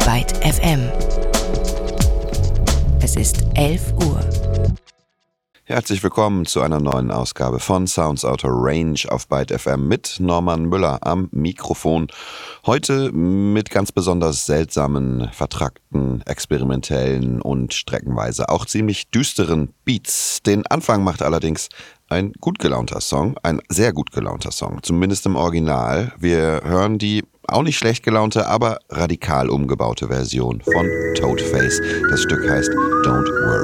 Byte FM. Es ist 11 Uhr. Herzlich willkommen zu einer neuen Ausgabe von Sounds Outer Range auf Byte FM mit Norman Müller am Mikrofon. Heute mit ganz besonders seltsamen, vertrackten, experimentellen und streckenweise auch ziemlich düsteren Beats. Den Anfang macht allerdings ein gut gelaunter Song, ein sehr gut gelaunter Song, zumindest im Original. Wir hören die auch nicht schlecht gelaunte, aber radikal umgebaute Version von Toadface. Das Stück heißt Don't Worry.